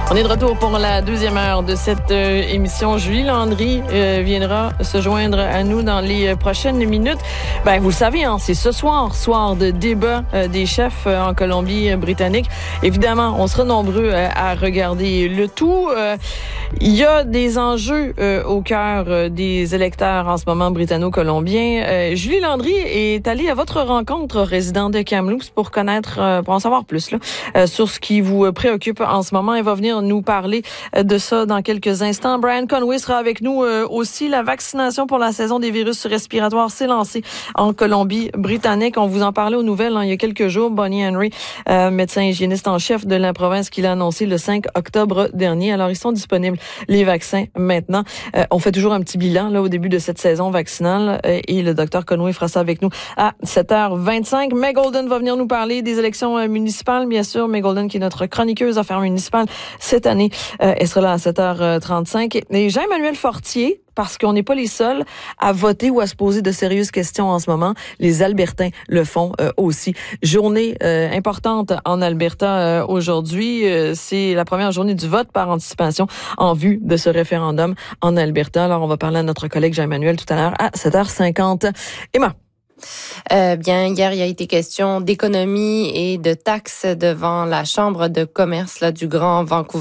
On est de retour pour la deuxième heure de cette émission. Julie Landry viendra se joindre à nous dans les prochaines minutes. Ben, vous le savez, hein, c'est ce soir de débat des chefs en Colombie-Britannique. Évidemment, on sera nombreux à regarder le tout. Il y a des enjeux au cœur des électeurs en ce moment britanno-colombiens. Julie Landry est allée à votre rencontre, résident de Kamloops, pour en savoir plus là, sur ce qui vous préoccupe en ce moment. Elle va venir nous parler de ça dans quelques instants. Brian Conway sera avec nous aussi. La vaccination pour la saison des virus respiratoires s'est lancée en Colombie-Britannique. On vous en parlait aux nouvelles il y a quelques jours. Bonnie Henry, médecin hygiéniste en chef de la province, qui l'a annoncé le 5 octobre dernier. Alors, ils sont disponibles, les vaccins, maintenant. On fait toujours un petit bilan là au début de cette saison vaccinale et le docteur Conway fera ça avec nous à 7h25. Meg Golden va venir nous parler des élections municipales, bien sûr. Meg Golden, qui est notre chroniqueuse affaires municipales cette année. Elle sera là à 7h35. Et Jean-Emmanuel Fortier, parce qu'on n'est pas les seuls à voter ou à se poser de sérieuses questions en ce moment. Les Albertains le font aussi. Journée importante en Alberta aujourd'hui. C'est la première journée du vote par anticipation en vue de ce référendum en Alberta. Alors, on va parler à notre collègue Jean-Emmanuel tout à l'heure à 7h50. Emma. Bien, hier, il y a été question d'économie et de taxes devant la Chambre de commerce du Grand Vancouver.